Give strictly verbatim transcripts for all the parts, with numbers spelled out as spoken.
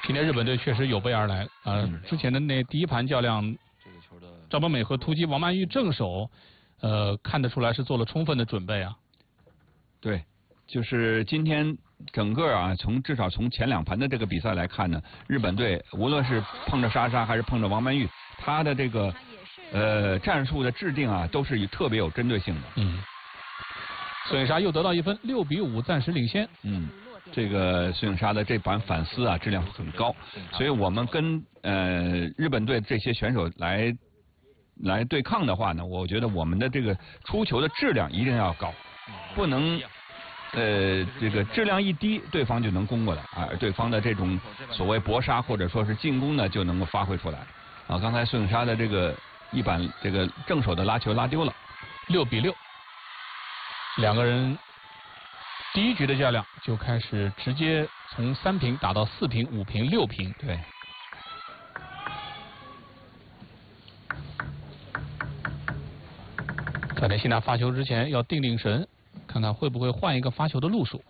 今天日本队确实有备而来啊、呃嗯！之前的那第一盘较量，张本美和突击王曼玉正手，呃，看得出来是做了充分的准备啊。 对，就是今天整个啊，从至少从前两盘的这个比赛来看呢，日本队无论是碰着莎莎还是碰着王曼玉，他的这个呃战术的制定啊，都是特别有针对性的。 嗯。孙颖莎又得到一分，六比五暂时领先。 嗯。这个孙颖莎的这版反思啊，质量很高，所以我们跟呃日本队这些选手来来对抗的话呢，我觉得我们的这个出球的质量一定要高，不能呃这个质量一低，对方就能攻过来啊，对方的这种所谓搏杀或者说是进攻呢，就能够发挥出来啊。刚才孙颖莎的这个一板这个正手的拉球拉丢了， 六比六，两个人。第一局的较量就开始直接从三平打到四平、五平、六平。 对。 早田希娜发球之前要定定神，看看会不会换一个发球的路数。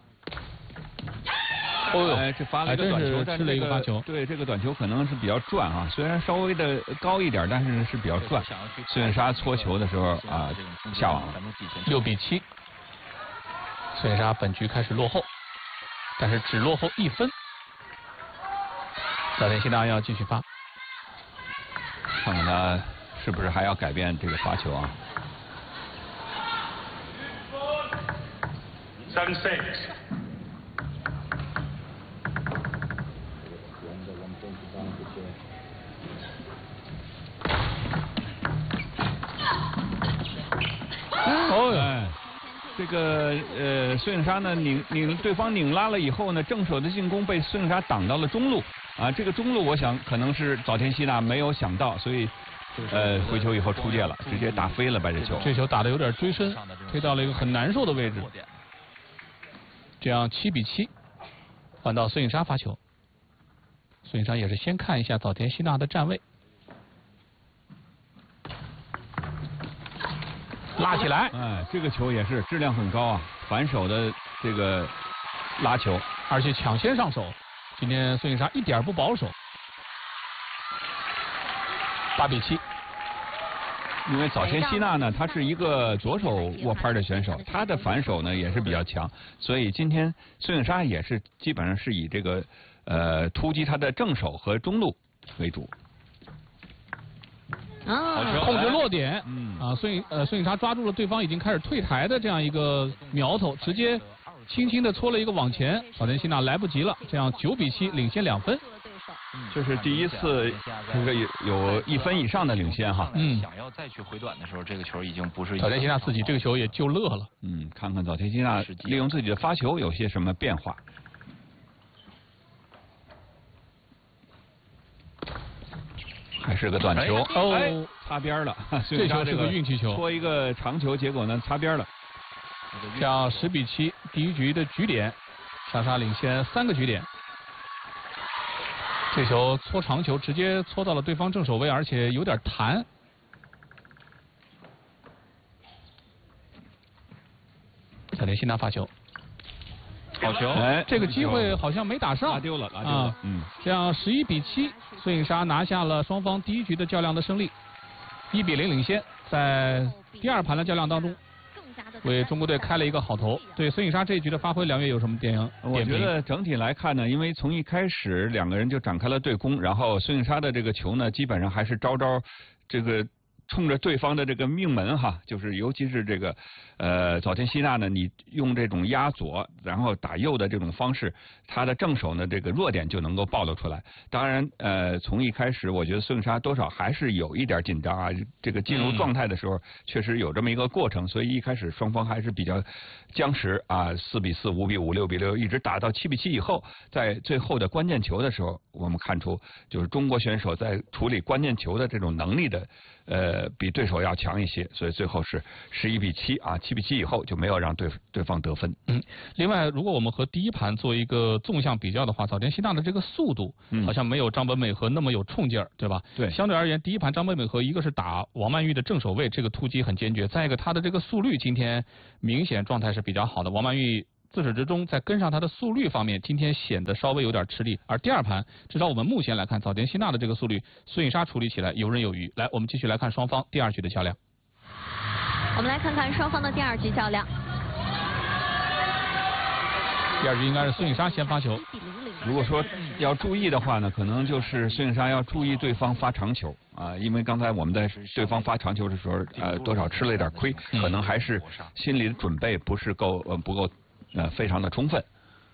哦呦，哎，这发了一个短球， 吃了一个发球。 对，这个短球可能是比较转啊，虽然稍微的高一点，但是是比较转。孙颖莎搓球的时候啊，下网了。 六比七。孙颖莎本局开始落后，但是只落后一分。早田希娜要继续发， 看看他是不是还要改变这个发球啊？ Seven six。 哦哟。这个呃，孙颖莎呢拧拧对方拧拉了以后呢，正手的进攻被孙颖莎挡到了中路啊。这个中路我想可能是早田希娜没有想到，所以呃回球以后出界了，直接打飞了把这球。 这球打得有点追身，推到了一个很难受的位置。这样七比七，换到孙颖莎发球。孙颖莎也是先看一下早田希娜的站位。拉起来， 哎，这个球也是质量很高啊，反手的这个拉球， 而且抢先上手。今天孙颖莎一点不保守，八比七。 因为早田希娜呢，她是一个左手握拍的选手，她的反手呢也是比较强，所以今天孙颖莎也是基本上是以这个呃突击她的正手和中路为主。 啊，控制落点，嗯啊，孙颖呃孙颖莎抓住了对方已经开始退台的这样一个苗头，直接轻轻的搓了一个往前，早田希娜来不及了，这样九比七领先两分。 这是第一次这个有有一分以上的领先哈。 嗯。 想要再去回短的时候，这个球已经不是。 早田希娜自己这个球也就乐了。 嗯，看看早田希娜利用自己的发球有些什么变化。还是个短球， 哦， 哎，擦边了。 这球是个运气球， 搓一个长球，结果呢擦边了。 这样十比七，第一局的局点，莎莎领先三个局点。这球搓长球，直接搓到了对方正手位，而且有点弹。早田希娜发球。 好球！ 哎，这个机会好像没打上， 拉丢了，拉丢了。嗯， 这样十一比七，孙颖莎拿下了双方第一局的较量的胜利，一比零领先。在第二盘的较量当中，为中国队开了一个好头。对孙颖莎这一局的发挥，梁月有什么点评？ 我觉得整体来看呢，因为从一开始两个人就展开了对攻，然后孙颖莎的这个球呢，基本上还是招招这个。冲着对方的这个命门哈，就是尤其是这个呃早田希娜呢，你用这种压左然后打右的这种方式，他的正手呢这个弱点就能够暴露出来。当然呃从一开始我觉得孙颖莎多少还是有一点紧张啊，这个进入状态的时候、嗯、确实有这么一个过程，所以一开始双方还是比较僵持啊，四比四、五比五、六比六，一直打到七比七以后，在最后的关键球的时候，我们看出就是中国选手在处理关键球的这种能力的。呃，比对手要强一些，所以最后是十一比七啊，七比七以后就没有让对对方得分。 嗯，另外，如果我们和第一盘做一个纵向比较的话，早田希娜的这个速度好像没有张本美和那么有冲劲儿，对吧？ 对。 相对而言，第一盘张本美和一个是打王曼玉的正手位，这个突击很坚决；再一个，她的这个速率今天明显状态是比较好的。王曼玉自始至终在跟上他的速率方面，今天显得稍微有点吃力。而第二盘，至少我们目前来看，早田希娜的这个速率，孙颖莎处理起来游刃有余。来，我们继续来看双方第二局的较量。 我们来看看双方的第二局较量。 第二局应该是孙颖莎先发球。 如果说要注意的话呢，可能就是孙颖莎要注意对方发长球啊，因为刚才我们在对方发长球的时候，呃，多少吃了一点亏，可能还是心理的准备不是够呃不够呃非常的充分。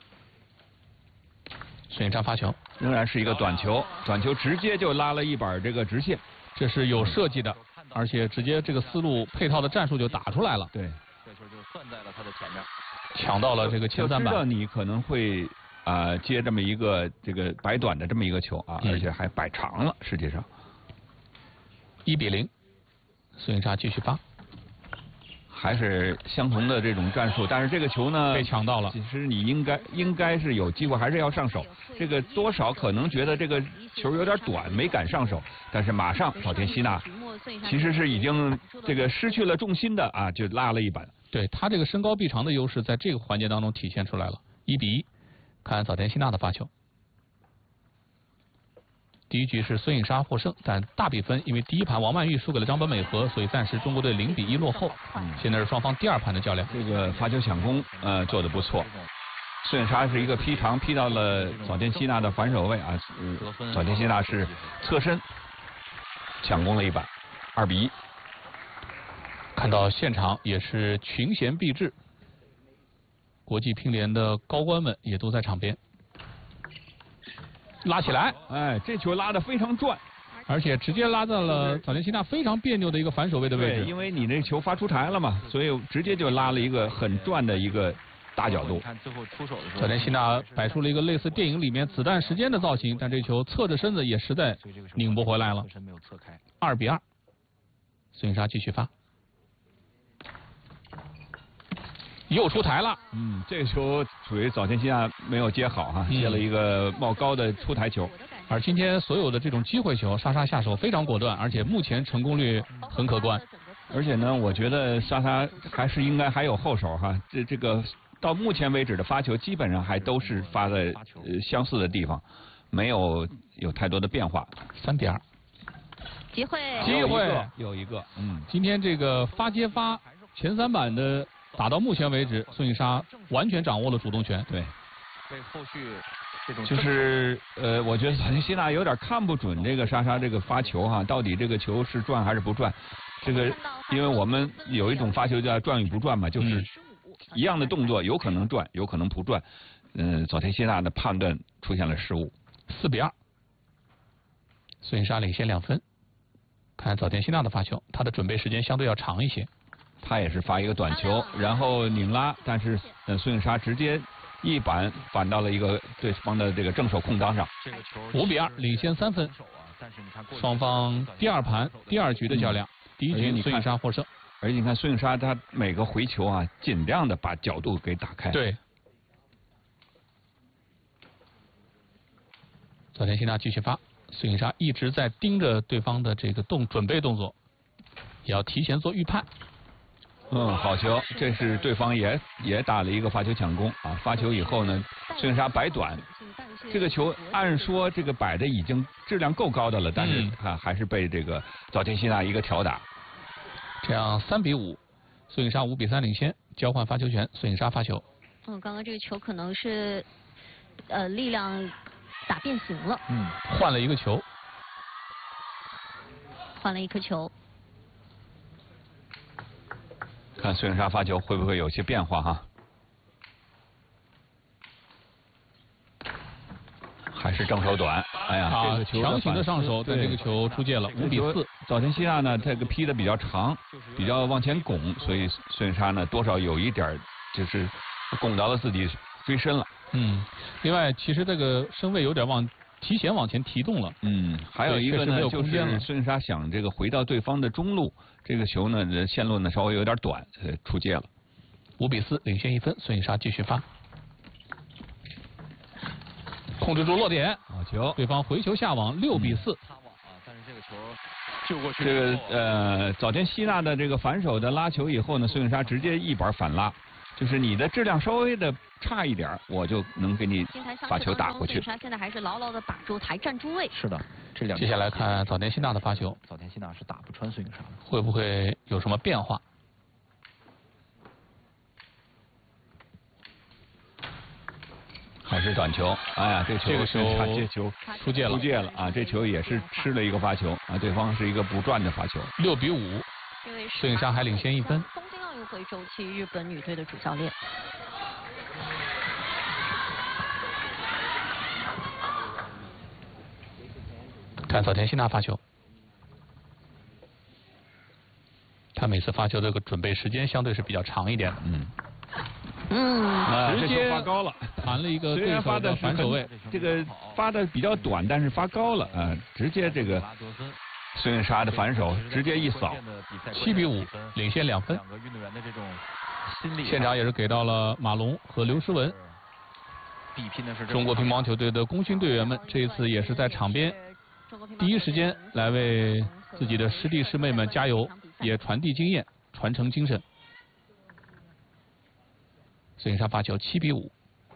孙颖莎发球， 仍然是一个短球，短球直接就拉了一板这个直线， 这是有设计的，而且直接这个思路配套的战术就打出来了。 对， 这球就算在了他的前面， 抢到了这个前三板。 就知道你可能会。啊、呃，接这么一个这个摆短的这么一个球啊， 嗯、 而且还摆长了，实际上一比零，孙颖莎继续发， 还是相同的这种战术，但是这个球呢被抢到了。 其实你应该应该是有机会，还是要上手。这个多少可能觉得这个球有点短，没敢上手，但是马上早田希娜其实是已经这个失去了重心的啊，就拉了一板。 对他这个身高臂长的优势，在这个环节当中体现出来了，一比一。看早田希娜的发球，第一局是孙颖莎获胜，但大比分因为第一盘王曼玉输给了张本美和，所以暂时中国队零比一落后。嗯、现在是双方第二盘的较量。 这个发球抢攻呃做得不错，孙颖莎是一个劈长劈到了早田希娜的反手位啊，呃、早田希娜是侧身抢攻了一板，二比一。 看到现场也是群贤毕至。国际乒联的高官们也都在场边，拉起来， 哎，这球拉得非常转， 而且直接拉到了早田希娜非常别扭的一个反手位的位置。 对，因为你这球发出台了嘛，所以直接就拉了一个很转的一个大角度。 看最后出手的时候， 早田希娜摆出了一个类似电影里面子弹时间的造型，但这球侧着身子也实在拧不回来了。二比二，孙颖莎继续发。又出台了， 嗯，这个球属于早田希娜没有接好哈、啊，接了一个冒高的出台球。 而今天所有的这种机会球，莎莎下手非常果断，而且目前成功率很可观。 而且呢，我觉得莎莎还是应该还有后手哈，这这个到目前为止的发球基本上还都是发在呃相似的地方，没有有太多的变化。 三比二， 机会， 机会有一个，嗯， 今天这个发接发前三板的。打到目前为止，孙颖莎完全掌握了主动权。 对， 为后续这种就是呃，我觉得早田希娜有点看不准这个莎莎这个发球哈，到底这个球是转还是不转？这个，因为我们有一种发球叫转与不转嘛，就是一样的动作，有可能转，有可能不转。嗯、呃，早田希娜的判断出现了失误。 四比二，孙颖莎领先两分。看早田希娜的发球，她的准备时间相对要长一些。 他也是发一个短球，然后拧拉，但是呃孙颖莎直接一板反到了一个对方的这个正手空当上。 这个球五比二领先三分。双方第二盘第二局的较量，嗯、第一局孙颖莎获胜。 而且你看孙颖莎她每个回球啊，尽量的把角度给打开。 对。早田希娜继续发，孙颖莎一直在盯着对方的这个动准备动作，也要提前做预判。 嗯，好球，这是对方也也打了一个发球抢攻啊！发球以后呢，孙颖莎摆短，这个球按说这个摆的已经质量够高的了，但是啊还是被这个早田希娜一个挑打。 这样三比五，孙颖莎五比三领先，交换发球权，孙颖莎发球。 嗯，刚刚这个球可能是呃力量打变形了。 嗯，换了一个球， 换了一颗球。 看孙颖莎发球会不会有些变化哈？还是正手短，哎呀， 啊、 这个球强行的上手，但这个球出界了，五比四。 早田希娜呢，这个劈的比较长，比较往前拱，所以孙颖莎呢多少有一点就是拱到了自己追身了。 嗯，另外其实这个身位有点往提前往前提动了。 嗯，还有一个呢，就是孙颖莎想这个回到对方的中路，这个球呢线路呢稍微有点短，呃，出界了。 五比四，领先一分，孙颖莎继续发。控制住落点， 好球！ 对方回球下网，六比四。 擦网啊，但是这个球救过去。 这个呃，早田希娜的这个反手的拉球以后呢，孙颖莎直接一板反拉， 就是你的质量稍微的差一点，我就能给你把球打过去。 孙颖莎现在还是牢牢的把住台站住位。 是的，这两。 接下来看早田希娜的发球， 早田希娜是打不穿孙颖莎的， 会不会有什么变化？ 还是短球，哎呀，这球这个球这球出界了， 出界了啊！这球也是吃了一个发球啊，对方是一个不转的发球。 六比五，孙颖莎还领先一分。 东京奥运会周期日本女队的主教练。 看早田希娜发球，她每次发球这个准备时间相对是比较长一点的。 嗯。 嗯， 啊， 直接发高了， 弹了一个虽然发的反手位， 这个发的比较短，但是发高了啊，直接这个孙颖莎的反手直接一扫， 七比五领先两分。 两个运动员的这种心理， 现场也是给到了马龙和刘诗雯。 比拼的是中国乒乓球队的功勋队员们，这一次也是在场边第一时间来为自己的师弟师妹们加油，也传递经验，传承精神。孙颖莎发球七比五，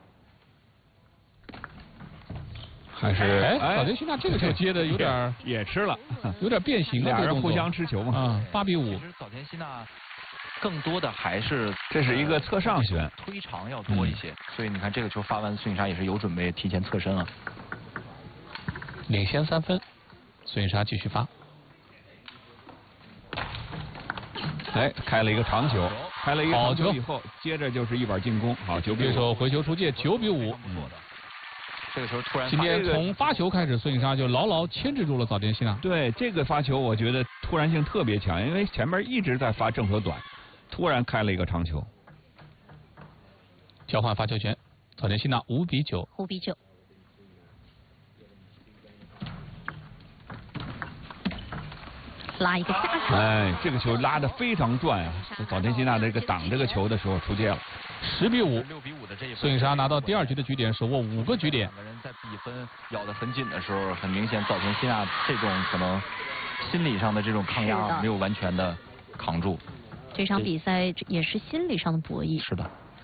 还是哎，早田希娜这个球接的有点也吃了， 有点变形了， 俩人互相吃球嘛。 啊，八比五。 其实早田希娜更多的还是这是一个侧上旋， 推长要多一些，所以你看这个球发完，孙颖莎也是有准备提前侧身了， 领先三分，孙颖莎继续发。 哎，开了一个长球。开了一个好球以后，接着就是一板进攻，好，九比五。 对手回球出界，九比五。 嗯， 这个时候突然今天从发球开始，孙颖莎就牢牢牵制住了早田希娜。 对这个发球，我觉得突然性特别强，因为前面一直在发正和短，突然开了一个长球。 交换发球权，早田希娜五比九。 五比九。拉一个下球， 哎，这个球拉得非常转啊！早田希娜这个挡这个球的时候出界了， 十比五。 六比五的这一分， 孙颖莎拿到第二局的局点，手握五个局点。 两个人在比分咬得很紧的时候，很明显早田希娜这种可能心理上的这种抗压没有完全的扛住。 这场比赛也是心理上的博弈。 是的。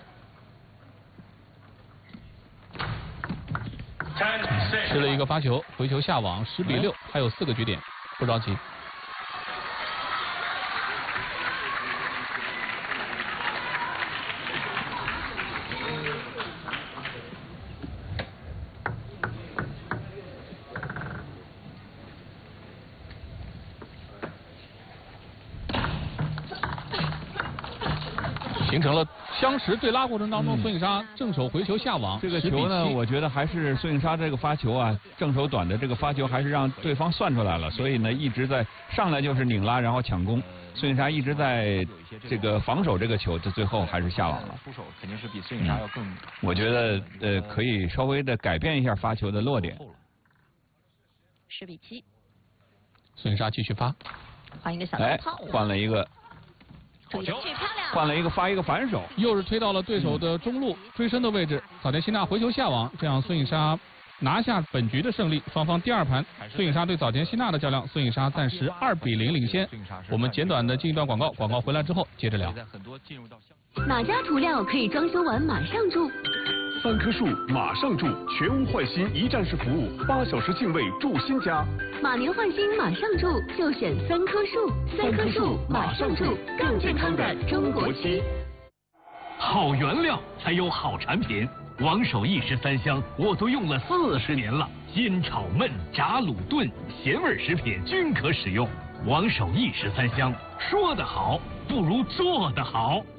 吃了一个发球，回球下网，十比六，还有四个局点，不着急。形成了相持对拉过程当中，孙颖莎正手回球下网。 这个球呢，我觉得还是孙颖莎这个发球啊，正手短的这个发球还是让对方算出来了，所以呢一直在上来就是拧拉，然后抢攻。孙颖莎一直在这个防守这个球，这最后还是下网了。 出手肯定是比孙颖莎要更。 我觉得呃可以稍微的改变一下发球的落点。 十比七。 孙颖莎继续发， 换一个小哎，换了一个。 好球， 换了一个发一个反手， 又是推到了对手的中路追身的位置。早田希娜回球下网，这样孙颖莎拿下本局的胜利。双方第二盘，孙颖莎对早田希娜的较量，孙颖莎暂时二比零领先。我们简短的进一段广告，广告回来之后接着聊。 哪家涂料可以装修完马上住？ 三棵树马上住，全屋换新一站式服务，八小时净位住新家。 马年换新马上住，就选三棵树。三棵树马上住，更健康的中国漆。 好原料才有好产品。王守义十三香我都用了四十年了，煎炒焖炸卤炖咸味食品均可使用。王守义十三香，说得好不如做得好。